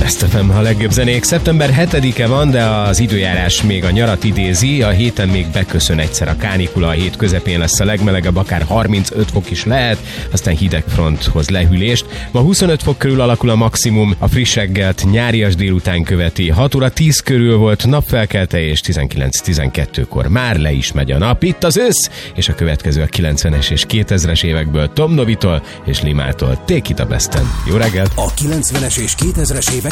Best FM a legjobb zenék. Szeptember 7-e van, de az időjárás még a nyarat idézi. A héten még beköszön egyszer a kánikula, a hét közepén lesz a legmelegebb, akár 35 fok is lehet, aztán hidegfront hoz lehűlést. Ma 25 fok körül alakul a maximum, a friss reggelt nyárias délután követi. 6 óra 10 körül volt napfelkelte, és 19-12-kor már le is megy a nap. Itt az ősz, és a következő a 90-es és 2000-es évekből Tom Novitól és Limától. Take it a Besten. Jó reggelt! A 90-es és 2000-es évek